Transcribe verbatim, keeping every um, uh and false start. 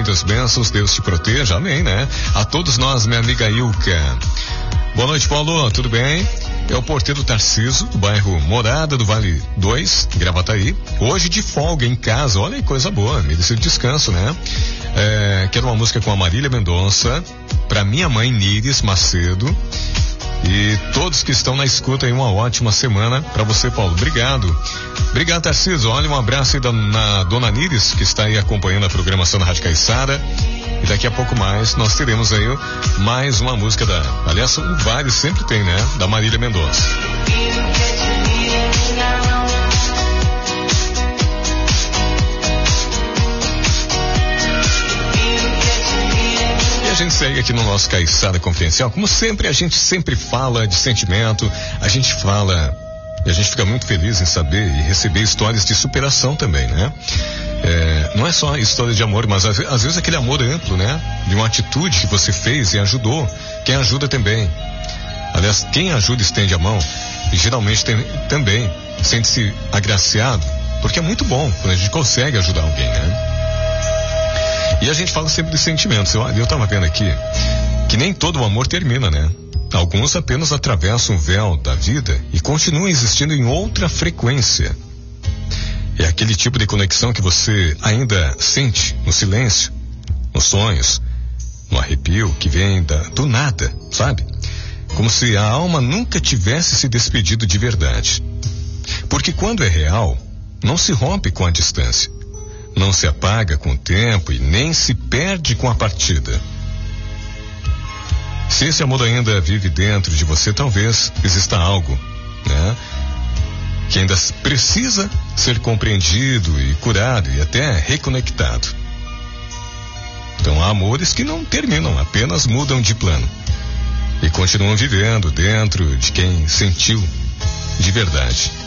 muitas bênçãos, Deus te proteja, amém, né? A todos nós, minha amiga Ilka. Boa noite, Paulo, tudo bem? É o porteiro Tarciso, do bairro Morada do Vale dois, Gravataí. Hoje de folga em casa, olha que coisa boa, merecido descanso, né? É, quero uma música com a Marília Mendonça, pra minha mãe Níris Macedo. E todos que estão na escuta aí, uma ótima semana pra você, Paulo. Obrigado. Obrigado, Tarciso. Olha, um abraço aí da na dona Níris, que está aí acompanhando a programação da Rádio Caiçara. E daqui a pouco mais nós teremos aí mais uma música da, aliás, o Vale sempre tem, né? Da Marília Mendonça. A gente segue aqui no nosso Caiçara Confidencial. Como sempre, a gente sempre fala de sentimento, a gente fala e a gente fica muito feliz em saber e receber histórias de superação também, né? É, não é só história de amor, mas às, às vezes aquele amor amplo, né? De uma atitude que você fez e ajudou. Quem ajuda também. Aliás, quem ajuda estende a mão e geralmente tem, também sente-se agraciado, porque é muito bom quando a gente consegue ajudar alguém, né? E a gente fala sempre de sentimentos. Eu, eu tava vendo aqui que nem todo o amor termina, né? Alguns apenas atravessam o véu da vida e continuam existindo em outra frequência. É aquele tipo de conexão que você ainda sente no silêncio, nos sonhos, no arrepio que vem da, do nada, sabe? Como se a alma nunca tivesse se despedido de verdade. Porque quando é real, não se rompe com a distância. Não se apaga com o tempo e nem se perde com a partida. Se esse amor ainda vive dentro de você, talvez exista algo, né? Que ainda precisa ser compreendido e curado e até reconectado. Então há amores que não terminam, apenas mudam de plano. E continuam vivendo dentro de quem sentiu de verdade.